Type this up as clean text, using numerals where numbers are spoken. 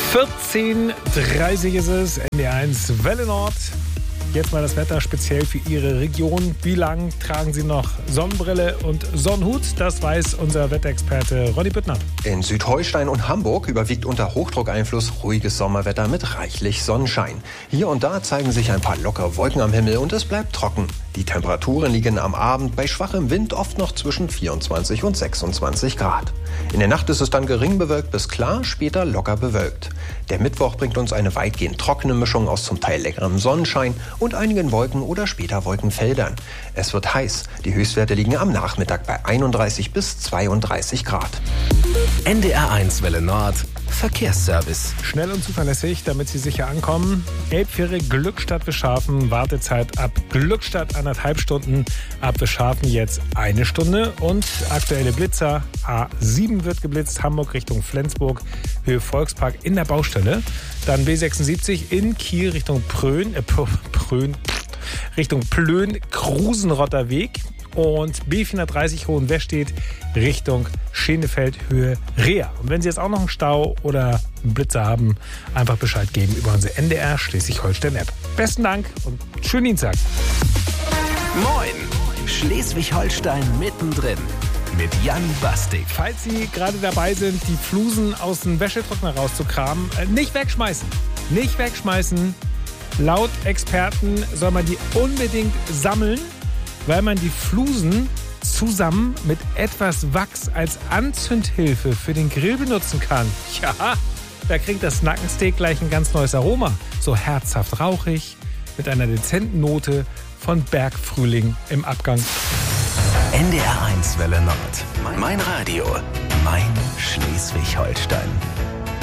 14:30 ist es, NDR1 Welle Nord. Jetzt mal das Wetter speziell für Ihre Region. Wie lang tragen Sie noch Sonnenbrille und Sonnenhut? Das weiß unser Wetterexperte Ronny Büttner. In Südholstein und Hamburg überwiegt unter Hochdruckeinfluss ruhiges Sommerwetter mit reichlich Sonnenschein. Hier und da zeigen sich ein paar lockere Wolken am Himmel und es bleibt trocken. Die Temperaturen liegen am Abend bei schwachem Wind oft noch zwischen 24 und 26 Grad. In der Nacht ist es dann gering bewölkt bis klar, später locker bewölkt. Der Mittwoch bringt uns eine weitgehend trockene Mischung aus zum Teil leckerem Sonnenschein und einigen Wolken oder später Wolkenfeldern. Es wird heiß. Die Höchstwerte liegen am Nachmittag bei 31 bis 32 Grad. NDR1 Welle Nord. Verkehrsservice. Schnell und zuverlässig, damit Sie sicher ankommen. Elbfähre Glückstadt Wischhafen, Wartezeit ab Glückstadt 1,5 Stunden, ab Wischhafen jetzt 1 Stunde. Und aktuelle Blitzer, A7 wird geblitzt, Hamburg Richtung Flensburg, Höhe Volkspark in der Baustelle. Dann B76 in Kiel Richtung Richtung Plön, Krusenrotter Weg. Und B430 Hohenwestedt Richtung Schenefeld, Höhe Reha. Und wenn Sie jetzt auch noch einen Stau oder einen Blitzer haben, einfach Bescheid geben über unsere NDR Schleswig-Holstein-App. Besten Dank und schönen Dienstag. Moin! Schleswig-Holstein mittendrin mit Jan Bastik. Falls Sie gerade dabei sind, die Flusen aus dem Wäschetrockner rauszukramen, nicht wegschmeißen. Nicht wegschmeißen. Laut Experten soll man die unbedingt sammeln, weil man die Flusen zusammen mit etwas Wachs als Anzündhilfe für den Grill benutzen kann. Ja, da kriegt das Nackensteak gleich ein ganz neues Aroma. So herzhaft rauchig, mit einer dezenten Note von Bergfrühling im Abgang. NDR1 Welle Nord. Mein Radio. Mein Schleswig-Holstein.